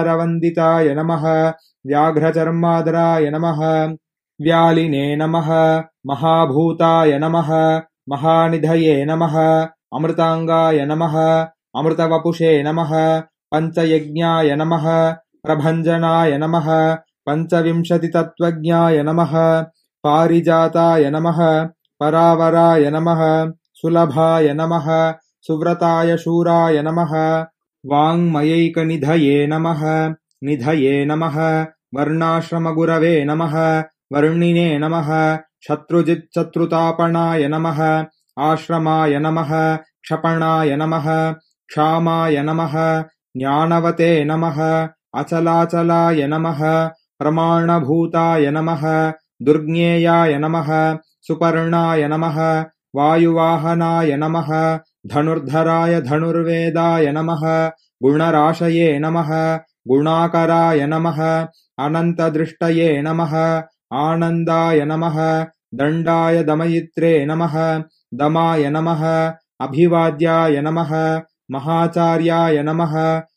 रवन्दिताय नमः व्याघ्रचर्मादराय नमः व्यालिने नमः महाभूताय नमः महानिधये नमः अमृतांगाय नमः अमृतवपुषे नमः पंचयज्ञाय नमः प्रभञ्जनाय नमः पंचविंशतितत्त्वज्ञाय नमः पारिजाताय नमः परावराय नमः सुलभाय नमः सुव्रताय शूराय नमः वाङ्मयैकनिधये नमः निधये नमः वर्णाश्रमगुरवे नमः वर्णिने नमः शत्रुजिच्शत्रुतापणाय नमः आश्रमाय नमः क्षपणाय नमः क्षामाय नमः ज्ञानवते नमः अचलाचलाय नमः प्रमाणभूताय नमः दुर्ज्ञेयाय नमः सुपर्णाय नमः वायुवाहनाय नमः धनुर्धराय धनुर्वेदाय नमः गुणराशये नमः गुणाकराय नमः अनन्तदृष्टये नमः आनन्दाय नमः दण्डाय दमयित्रे नमः दमाय नमः अभिवाद्याय नमः महाचार्याय नमः